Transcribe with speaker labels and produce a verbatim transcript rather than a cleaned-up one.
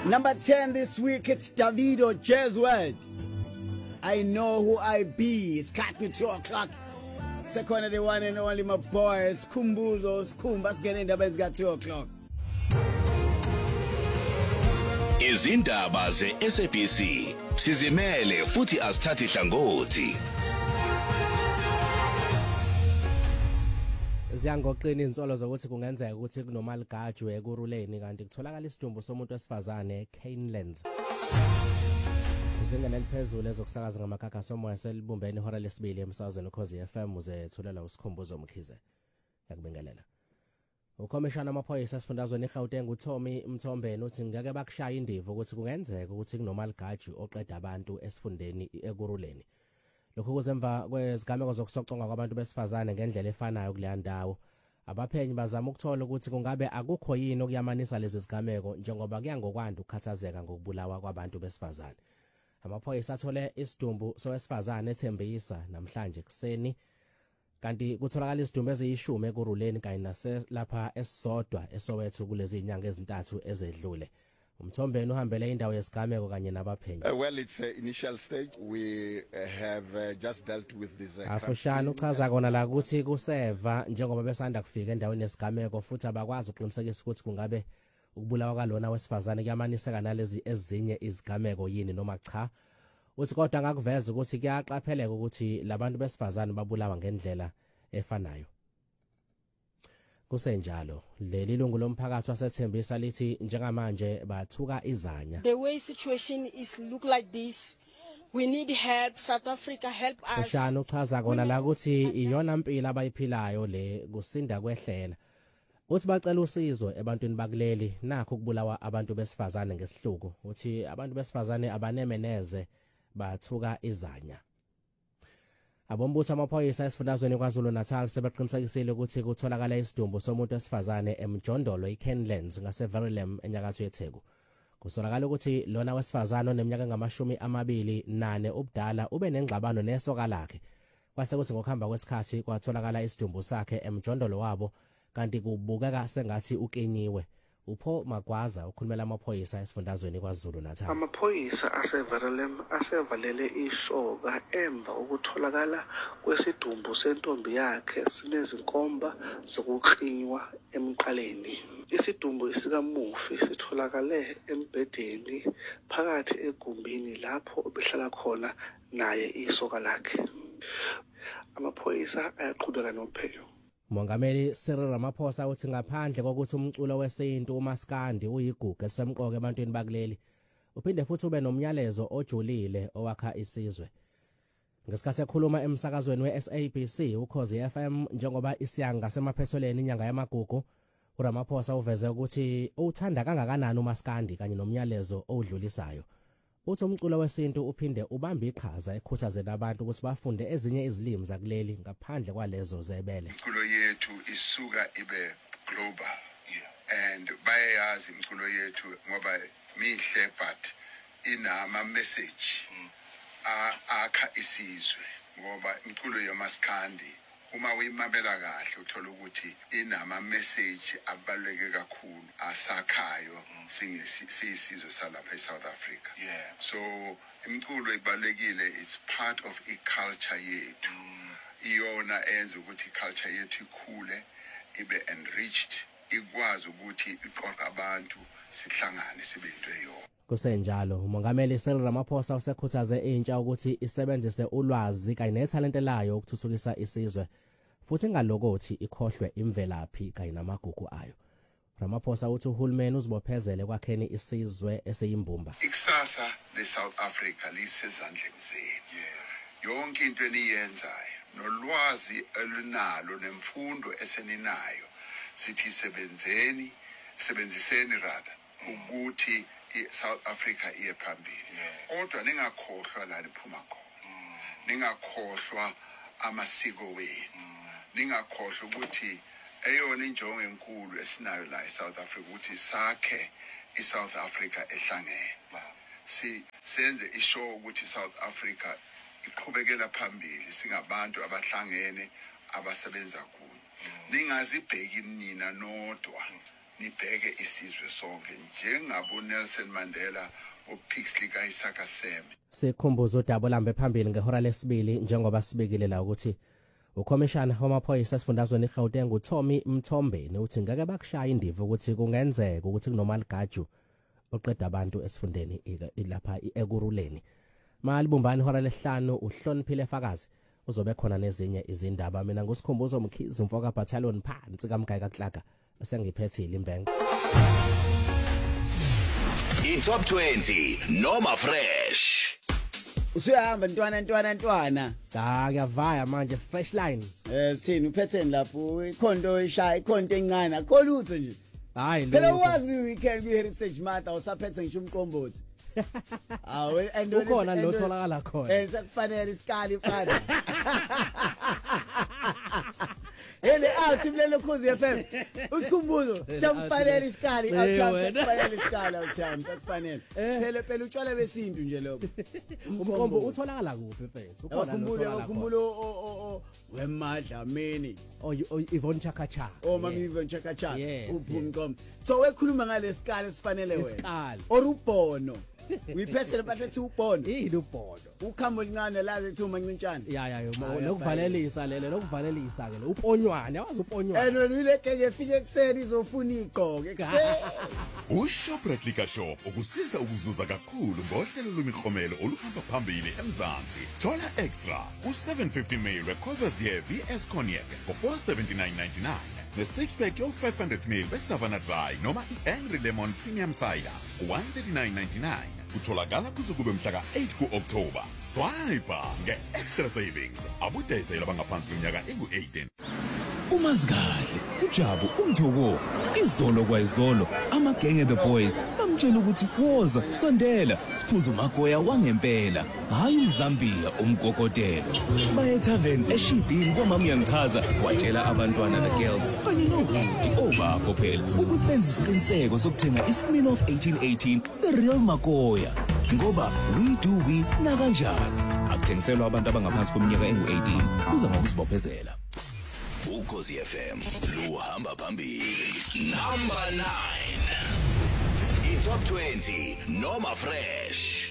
Speaker 1: Number ten this week, it's Davido Jeswell. I know who I be. It's cutting two o'clock. Second of the one and only my boys, Kumbuzo, Skumbas getting the best got two o'clock.
Speaker 2: Izindaba ze-S A B C sizimele futhi asithathi hlangothi.
Speaker 3: Ziyangoqina insolo zokuthi kungenzeka ukuthi kunomaligajwe ekuruleni kanti kutholakala isidumbu somuntu wesifazane eCanelands. Izingane eliphezulu ezokusakaza ngamakhakha somoya selibumbene ihora lesibili emsakazweni ukhozi F M uzethulela usikhumbuzo umkhize. Yakubingelela. Ukhomishana amaphoyisa esifundazweni eGauteng uTommy Mthombeni uthi ngeke bakushaya indivo ukuthi kungenzeka ukuthi kunomaligajwe oqeda abantu esifundeni ekuruleni. Lokho kuzemva kwezigameko zokusoconga kwabantu besifazane ngendlela efanayo kuleya ndawo. Abaphenyi bazama ukuthola ukuthi kungabe akukho yini okuyamanisa lezi zigameko njengoba kuya ngokwanda ukukhathazeka ngokubulawa kwabantu besifazane. Amaphoyisa athole isidumbu sowesifazane eThembisa namhlanje kuseni kanti kutholakala isidumbu eziyishumi ekuruleni kanye nase lapha esisodwa eSoweto kulezi inyanga ezintathu ezedlule. Umthombeni uhambele indawo yesigameko kanye nabaphenyi.
Speaker 4: Uh, well, it's an initial stage. We uh, have uh, just dealt with this. Uh,
Speaker 3: Afushana uchaza kona la ukuthi kuseva njengoba besanda kufika endaweni yesigameko futhi abakwazi uqinisekisa ukuthi kungabe ukubulawa kalona wesifazane kuyamaniseka nalezi ezinye izigameko yini noma cha. Uthi kodwa ngakuveza ukuthi kuyaqapheleka ukuthi labantu besifazane babulawa ngendlela efanayo. Kusenjalo leli lungu lomphakathi wasethembisa lithi njengamanje bathuka izanya.
Speaker 5: The way situation is look like this, we need help. South Africa help us.
Speaker 3: Ushana uchaza kona la ukuthi iyona impilo abayiphilayo le kusinda kwehlela. Uthi bacela usizo ebantwini bakuleli nakho kubulawa abantu besifazane ngesihluku. Uthi abantu besifazane abanemeneze bathuka izanya. Abombutho amaphoyisa esifundazweni kwaZulu Natal sebeqinisekisile ukuthi kutholakala isidumbu somuntu wesifazane eMjondolo eCanelands ngaseVerulam enyakatho yeTheku. Kusolakala ukuthi lona wesifazane oneminyaka ngamashumi amabili nane ubudala ube nengxabano nesoka lakhe. Kwase kuthi ngokuhamba kwesikhathi kwatholakala isidumbu sakhe eMjondolo wabo kanti kubukeka sengathi ukenyiwe. Upho Magwaza ukhulumela amaphoyisa esifundazweni kwaZulu Natal.
Speaker 6: Amaphoyisa aseVerulam asevalele isoka emva ukutholakala kwesidumbu sentombi yakhe sinezinkomba zokukhinywa emqaleni. Isidumbu esikamufi sitholakale embedeni phakathi egumbini lapho obehlala khona naye isoka lakhe. Amaphoyisa ayaqhubeka nophenyo.
Speaker 3: Mongameli Cyril Ramaphosa uthi ngaphandle kokuthi umculo wesintu uMaskandi uyigugu elisemqoka ebantwini bakuleli uphinde futhi ube nomnyalezo ojulile owakha isizwe. Ngesikhathi ekhuluma emsakazweni weS A B C ukhozi F M njengoba isiyanga semaphethelweni inyanga yamagugu uRamaphosa uveze ukuthi uthanda kangakanani uMaskandi kanye nomnyalezo odlulisayo. Uthi umculo wesintu uphinde ubamba iqhaza ekhuthazela abantu ukuthi bafunde ezinye izilimi zakuleli ngaphandle kwalezo zebele.
Speaker 7: Umculo yethu isuka ibe global, yeah. And bayayazi umculo yethu ngoba mihle but inama message mm. akha isizwe ngoba umculo yamaskandi uma uyimabela kahle uthola ukuthi inama message abaluleke kakhulu asakhayo siyisizwe salapha eSouth Africa. Yeah. So imculo ibalulekile, it's part of iculture yethu. Iyona enza ukuthi iculture yethu ikhule ibe enriched, ikwazi ukuthi iqoqa abantu sihlangane sibe into eyodwa.
Speaker 3: Kusenjalo umongameli Cyril Ramaphosa usekhuthaze intsha ukuthi isebenzise ulwazi kanye nethalente layo ukuthuthukisa isizwe futhi ngalokothi ikhohlwe imvelaphi kanye namagugu ayo. Ramaphosa uthi uhulumeni uzibophezele kwakheni isizwe esiyimbumba.
Speaker 7: Ikusasa leSouth Africa lisezandleni zenu. Yonke into eniyenzayo nolwazi elunalo nemfundo eseninayo sithi sebenzeni sebenziseni rada ukuthi iSouth Africa iye phambili. Kodwa ningakhohlwa la liphuma khona. Ningakhohlwa amasiko wenu. Ningakhohlwa ukuthi eyona injongo enkulu esinayo la eSouth Africa ukuthi sakhe iSouth Africa ehlangene. Si senze ishow ukuthi iSouth Africa iqhubekela phambili singabantu abahlangene abasebenza kuyo. Ningazibheki nina nodwa nibheke isizwe sonke njengabo Nelson Mandela uPixley kaIsaka Seme.
Speaker 3: Sikhumbuzo udaba lambe phambili ngehora lesibili njengoba sibekile la ukuthi ukhomishana wamaphoyisa esifundazweni iGauteng uTommy Mthombeni uthi ngeke bakushaya indivu ukuthi kungenzeka ukuthi kunomaligaju oqeda abantu esifundeni lapha ekuruleni. Malibumbani ihora lesihlanu uhloniphile Fakazi uzobe khona nezinye izindaba. Mina ngusikhumbuzo Mkhize Mfoka Battalion phansi kaMgayika Klaga sengiphethile imbengo.
Speaker 2: I-Top twenty noma fresh.
Speaker 1: Usuyahamba ntwana ntwana ntwana.
Speaker 3: Da kuyavaya manje fresh line.
Speaker 1: Eh sithini uphetheni lapho ikhonto ishaya ikhonto encane akho lutho nje.
Speaker 3: Hayi lo.
Speaker 1: Phela wazi we weekend we heritage month awusaphethe ngisho umqombothi. Awu and
Speaker 3: ukhona lo tholakala khona.
Speaker 1: Eh sekufanele isikali mfana. Ele athi mlelo Khosi F M. Usikhumbuzo siyamfanele isikali awusafanele isikali awuthami sekufanele. Phela phela utshwala besintu nje lokho.
Speaker 3: Umqombo utholakala kuphi mfethu?
Speaker 1: Ukhona lo. Ukhumbulo wemadla mini.
Speaker 3: Oh Yvonne Chakacha.
Speaker 1: Oh mami Yvonne Chakacha.
Speaker 3: Yes,
Speaker 1: uphumqombo. So wekhuluma ngalesikali esifanele wena.
Speaker 3: Isikali.
Speaker 1: Orubhono. Uyiphesele bathethe ubhono.
Speaker 3: Yini ubhono?
Speaker 1: Ukhambo lincane laze kuthi uma ncintsana.
Speaker 3: Ya ya nokuvalelisa lele nokuvalelisa ke lo uponywane yawazi uponywane.
Speaker 1: And when we ke ngefike ekseni izofuna igqoke ekseni.
Speaker 8: uShoprite Liquor Shop ukusiza ukuzuza kakhulu ngohlelo lwemikhomelo oluhamba phambili eMzansi. Thola extra ku seven fifty milliliters Courvoisier V S Cognac for four seventy-nine ninety-nine. The six pack of five hundred milliliters Savannah Dry noma i-Angry Lemon Premium Cider one thirty-nine ninety-nine. Kutholakala kuze kube mhla ka eight ku October. Swipe nge-extra savings. Abudayisela bangaphansi kweminyaka engu-eighteen.
Speaker 9: Umazikahle, uJabu uMthoko, izolo kwayizolo, amagenge the boys bamtshela ukuthi woza sondela siphuza umagoya wangempela, hayi uZambia umgogotelo. Baye tavern eShibhini kwamama uyangichaza watshela abantwana the girls kanye noHudi obapho phela ukuthi benze isiqiniseko sokuthenga iSmirnoff eighteen eighteen the real magoya. Ngoba we do we na kanjani. Akuthengiselwa abantu abangaphansi kweminyaka engu-eighteen kuza ngokuzibophezela.
Speaker 2: Ukhosi F M luhamba phambili. Number nine. I-Top twenty noma fresh.